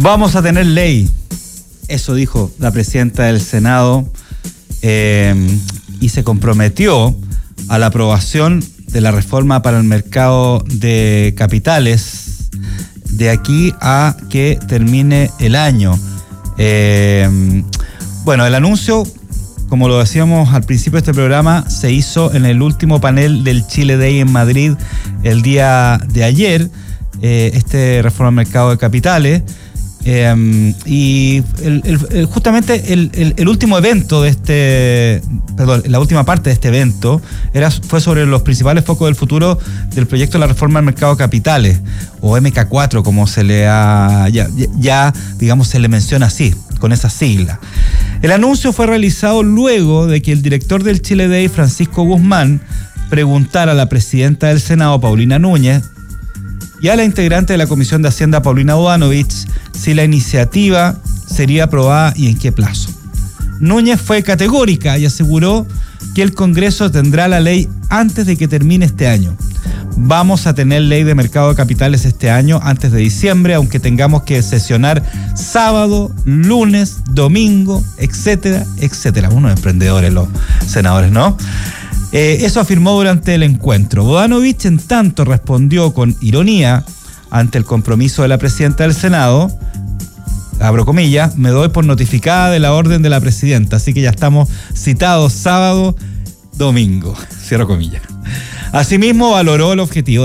Vamos a tener ley. Eso dijo la presidenta del Senado y se comprometió a la aprobación de la reforma para el mercado de capitales de aquí a que termine el año. Bueno, el anuncio, como lo decíamos al principio de este programa, se hizo en el último panel del Chile Day en Madrid el día de ayer, reforma al mercado de capitales. Y justamente el último evento de la última parte de este evento fue sobre los principales focos del futuro del proyecto de la reforma al mercado de capitales, o MK4, como se le digamos, se le menciona así, con esa sigla. El anuncio fue realizado luego de que el director del Chile Day, Francisco Guzmán, preguntara a la presidenta del Senado, Paulina Núñez, y a la integrante de la Comisión de Hacienda, Paulina Bodanovich, si la iniciativa sería aprobada y en qué plazo. Núñez fue categórica y aseguró que el Congreso tendrá la ley antes de que termine este año. Vamos a tener ley de mercado de capitales este año, antes de diciembre, aunque tengamos que sesionar sábado, lunes, domingo, etcétera, etcétera. Unos emprendedores los senadores, ¿no? Eso afirmó durante el encuentro. Bodanovich, en tanto, respondió con ironía ante el compromiso de la presidenta del Senado, abro comillas, me doy por notificada de la orden de la presidenta, así que ya estamos citados sábado, domingo, cierro comillas. Asimismo, valoró el objetivo